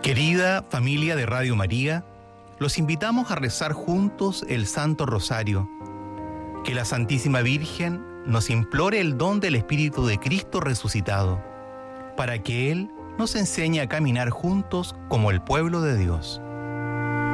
Querida familia de Radio María, los invitamos a rezar juntos el Santo Rosario. Que la Santísima Virgen nos implore el don del Espíritu de Cristo resucitado, para que Él nos enseñe a caminar juntos como el pueblo de Dios.